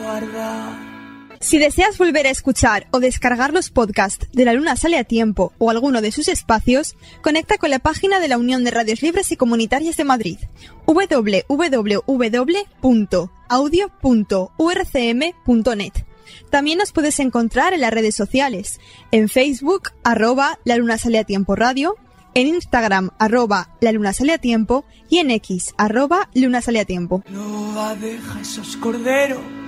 Si deseas volver a escuchar o descargar los podcasts de La Luna Sale a Tiempo o alguno de sus espacios, conecta con la página de la Unión de Radios Libres y Comunitarias de Madrid, www.audio.urcm.net. También nos puedes encontrar en las redes sociales, en Facebook, @La Luna Sale a Tiempo Radio, en Instagram, @La Luna Sale a Tiempo y en X, @Luna Sale a Tiempo. No deja esos corderos